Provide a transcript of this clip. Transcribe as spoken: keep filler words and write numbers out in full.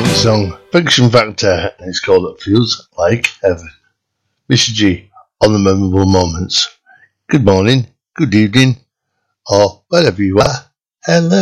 Song Friction Factor, and it's called It Feels Like Heaven. Mister G on the memorable moments. Good morning, good evening, or wherever you are. Hello.